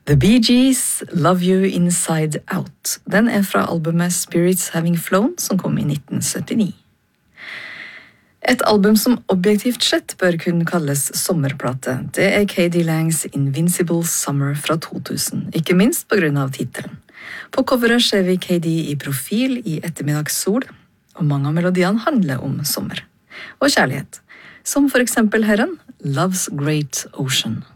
The Bee Gees, Love You Inside Out. Den fra albumet Spirits Having Flown, som kom i 1979. Et album som objektivt sett bør kunne kalles sommerplate, det K.D. Langs Invincible Summer fra 2000, ikke minst på grunn av titelen. På coveret ser vi K.D. i profil i ettermiddagssol, og mange av melodiene handler om sommer. Og kjærlighet, som for eksempel herren Love's Great Ocean.